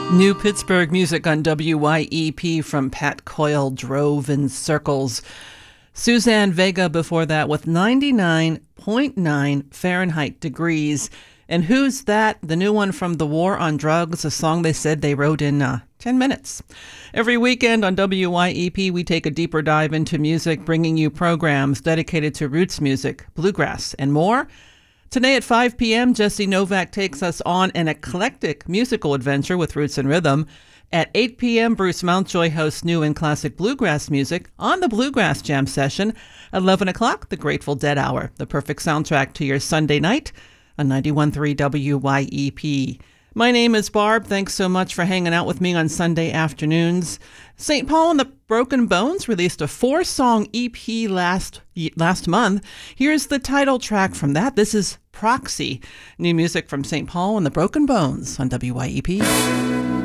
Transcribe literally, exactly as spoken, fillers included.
New Pittsburgh music on W Y E P from Pat Coyle, Drove in Circles. Suzanne Vega before that with ninety-nine point nine Fahrenheit degrees. And Who's That? The new one from The War on Drugs, a song they said they wrote in uh, ten minutes. Every weekend on W Y E P, we take a deeper dive into music, bringing you programs dedicated to roots music, bluegrass, and more. Today at five p.m., Jesse Novak takes us on an eclectic musical adventure with Roots and Rhythm. At eight p.m., Bruce Mountjoy hosts new and classic bluegrass music on the Bluegrass Jam session. eleven o'clock, the Grateful Dead Hour, the perfect soundtrack to your Sunday night on ninety-one point three W Y E P. My name is Barb. Thanks so much for hanging out with me on Sunday afternoons. Saint Paul and the Broken Bones released a four-song E P last last month. Here's the title track from that. This is Proxy. New music from Saint Paul and the Broken Bones on W Y E P.